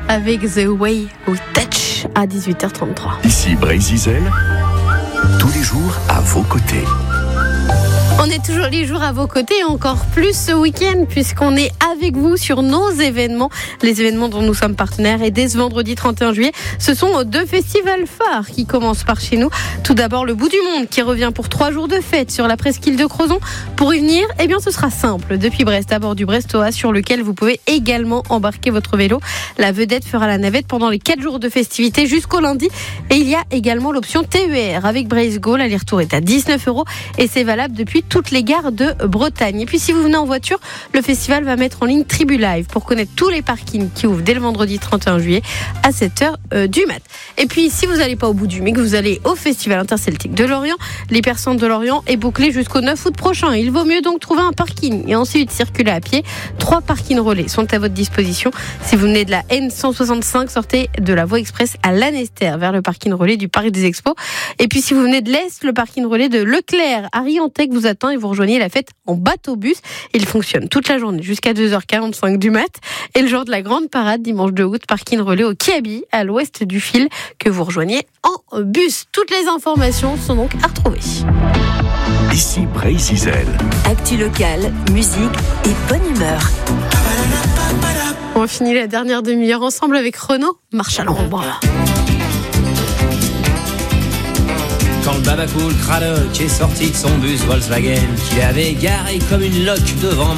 avec The Way We Touch à 18h33. Ici Brésil, tous les jours à vos côtés. On est toujours les jours à vos côtés, et encore plus ce week-end, puisqu'on est avec vous sur nos événements, les événements dont nous sommes partenaires. Et dès ce vendredi 31 juillet, ce sont 2 festivals phares qui commencent par chez nous. Tout d'abord, le Bout du Monde qui revient pour 3 jours de fête sur la presqu'île de Crozon. Pour y venir, eh bien, ce sera simple. Depuis Brest, à bord du Brestoa, sur lequel vous pouvez également embarquer votre vélo. La vedette fera la navette pendant les 4 jours de festivités jusqu'au lundi. Et il y a également l'option TER avec Breizh-Go. L'aller-retour est à 19 € et c'est valable depuis toutes les gares de Bretagne. Et puis si vous venez en voiture, le festival va mettre en ligne Tribu Live pour connaître tous les parkings qui ouvrent dès le vendredi 31 juillet à 7h du mat. Et puis si vous n'allez pas au bout du mais que vous allez au Festival Interceltique de Lorient, l'hypercentre de Lorient est bouclé jusqu'au 9 août prochain. Il vaut mieux donc trouver un parking et ensuite circuler à pied. 3 parkings relais sont à votre disposition. Si vous venez de la N165, sortez de la voie express à Lanester vers le parking relais du Parc des Expos. Et puis si vous venez de l'Est, le parking relais de Leclerc à Riantec vous attend et vous rejoignez la fête en bateau-bus. Il fonctionne toute la journée jusqu'à 2h45 du mat. Et le jour de la grande parade, dimanche 2 août, parking relais au Kiabi, à l'ouest du fil, que vous rejoignez en bus. Toutes les informations sont donc à retrouver. Ici Brésil. Actu locale, musique et bonne humeur. On finit la dernière demi-heure ensemble avec Renaud, Marche à l'ombre. Quand le babacool Cradock est sorti de son bus Volkswagen, qu'il avait garé comme une loque devant